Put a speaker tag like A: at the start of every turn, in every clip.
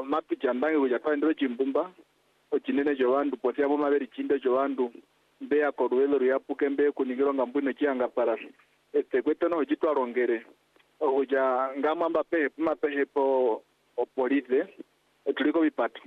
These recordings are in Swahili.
A: mapi jambange kuja twendero chimbumba ochinene jovandu posi abo maberi chinde jovandu mbe akoruelo riapuke mbe kunigiro ngambune chianga para kwete no jitwa rongere kuja ngamamba pe mapehe po opolize tuliko bipata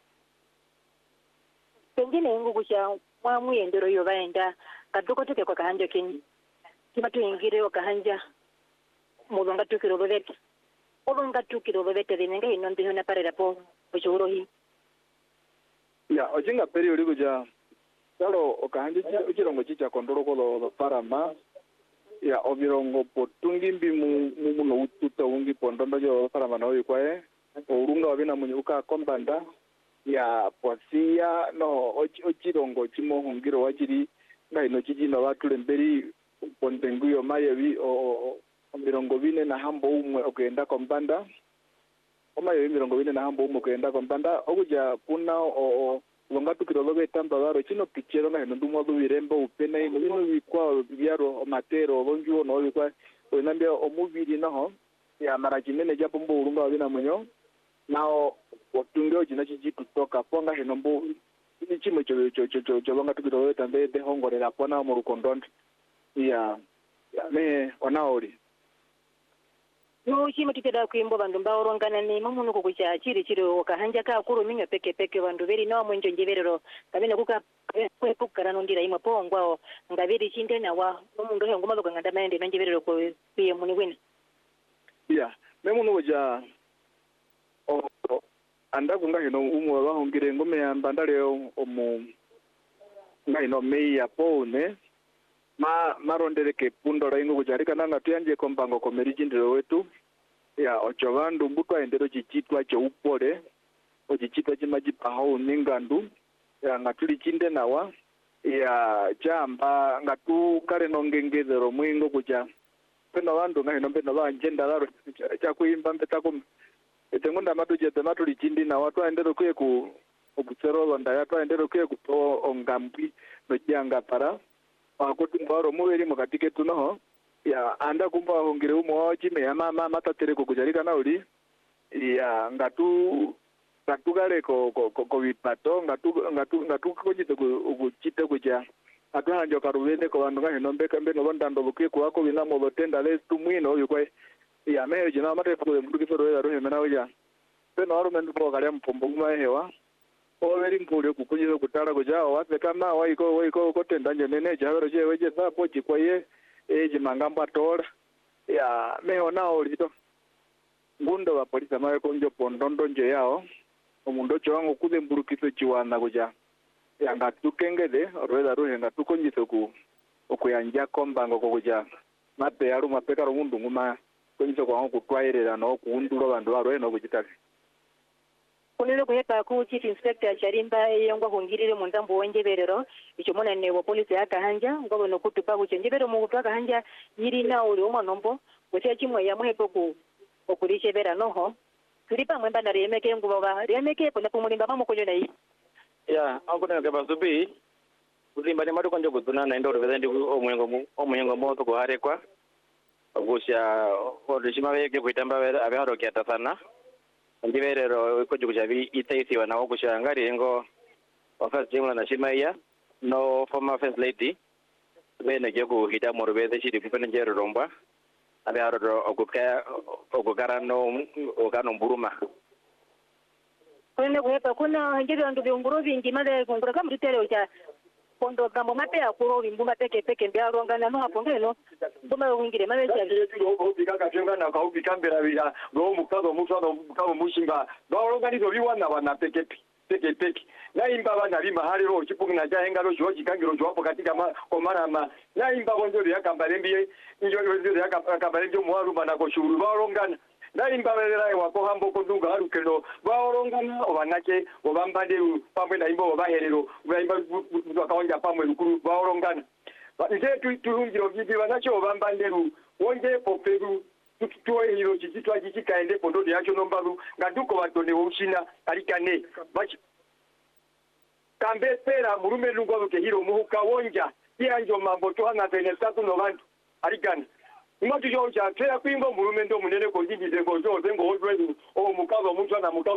B: pengine ngo kuja mwamu yendero yo baenda kadoko tuke kwa kahanja kini kimatu ingire wakahanja mulonga tukiro bobete olonga tukiro bobete binenga inondi hona parera po bujurohi
A: ya ojinga peri uri kuja salo okahanja uchirongo chicha kondoro ko parama ya obirongo potungi mbi mu no ututa ungi pondondo jo parama no yikwae urunga wabina munyuka kombanda ya posia no ochirongo chimo hungiro wajiri ngaino chijino batule mberi pondenguyo mayebi mirongo bine na hambo umwe okenda kombanda omayebi mirongo bine na hambo umwe okenda kombanda okuja kuna longa tukiro betamba baro chino pichero ngaino ndumo birembo upena ino bino bikwa byaro matero bongiwo no bikwa onambia omubiri naho ya marajinene japo mbo urunga wabina munyo nao otungeo jina chijitu toka ponga henombo ini chimo cho longa tukiro betambe de hongorera pona mu rukondondo ya me onaori
B: no chimo tikeda kuimbo bandu mbaorongana ni mamuno kukucha chiri wakahanja ka kuru minyo peke bandu beri no mwenjo njeberero kabine kuka kwepukana nondira imwe pongwao ngabiri chinde na wa mundu he ngoma lokanga maende nanjeberero ko piye muni wina
A: ya memuno uja anda kunga hino umwe bahongire ngome ya mbandale omu ngaino meya pone marondereke pundo raingo kujarika nanga tuyanje kombango komerijindiro wetu ya ochovandu mbutwa endero chichitwa cheupole ochichitwa chimajipa hau ningandu ya ngatuli chinde nawa ya chamba ngatu kare nongengezero mwingo kuja pena vandu ngaino pena vanjenda laro chakuimba mbetakum etengunda matujete matuli chindi na watu endero kuye ku obuserolo ndaya twendero kuye kuto ongambi no janga para akuti mbaro muberi mukatike tuno ya anda kumba hongire umo chime ya mama matatere kukujarika na uli ya ngatu gale ko bipato ngatu kujite kuchite kuja atwanjo karubende ko bandu ngahino mbeka mbe no bondando bukiye kuako binamo botenda le tumwino yukwe ya meyo jina mate fuko mbuki fero ya rohe mena uja peno aro mendu ko kale mpombo kuma hewa overi mpule kukunyiza kutala kujao wase kama waiko kotenda nyenene javero je weje sapo chikwaye mangambo atola ya meyo nao lito ngundo wa polisi mawe konjo pondondo nje yao omundo chwangu kuze mburukise chiwana kuja ya ngatukengede orweza ruhe ngatukonyize okuyanja kombango kuja mape yaru mapeka rumundu nguma konyize kwa kutwairera no kuundulo bandu barwe no kujitaka
B: kunele kuhepa ku chief inspector charimba yongwa kungirire munzambo wenjeberero icho mona ne wa police yakahanja ngobo no kutupa kuchenjebero mu kutaka hanja yiri na uri omwa nombo kutia chimwe ya muhepo ku okulishebera noho tulipa mwemba na remeke nguboba remeke pona pumulimba mamo konyo na yi
C: ya akuna ke basubi kulimba ni matu konjo kutuna na ndo revendi omwengo mo to kuhare kwa gusha odishima weke kuitamba abe haro kiata sana njiberero ko jukujabi itaisiwa na okushangari ngo office jimla na shimaya no former first lady bene gego hita morbe chiri kupene jero romba abe haro okukara no okano mburuma
B: kwene kuhepa kuna njiro ndu biunguro vingi male kungura kama ritero cha kondo kambo mape akuro bimbuma peke mbyarongana no hapo ngeno ndoma wingire male cha
D: obikaka chenga na ka obikambera bila go mukazo musado mukabo mushinga baorganizo biwana bana peke na imba bana bima haliro chipungina cha engalo joji kangiro joapo katika komarama na imba bonjo ya kambalembi injo ya kambalembi muharu bana ko shuru baorongana na imba belera wako hambo kodunga harukeno baorongana obanake obambande pamwe na imbo baherero baimba bakaonja pamwe lukuru baorongana nje tulungiro bibi banacho obambanderu wonje poperu tuwe hiro chitwa chikaende pondo yacho nombaru ngaduko batone woshina alikane bachi kambe pera murume lungo ke hiro muhuka wonja yanjo mambo to hanga tene tatu no bantu alikane imatu jonja tera kwingo murume ndo munene ko ndibize ko zo zengo odwe o mukazo mutwa na mukazo